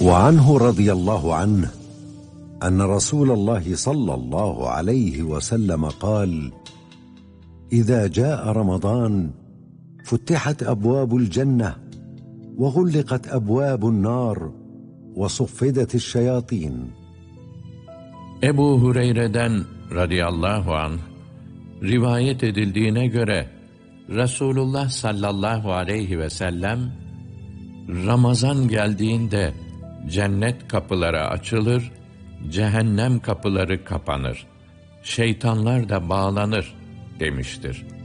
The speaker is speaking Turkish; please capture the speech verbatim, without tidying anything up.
وعنه رضي الله عنه أن رسول الله صلى الله عليه وسلم قال: إذا جاء رمضان فتحت أبواب الجنة وغلقت أبواب النار وصفدت الشياطين. Ebu Hureyre'den radıyallahu anh rivayet edildiğine göre Resulullah sallallahu aleyhi ve sellem Ramazan geldiğinde cennet kapıları açılır, cehennem kapıları kapanır, şeytanlar da bağlanır demiştir.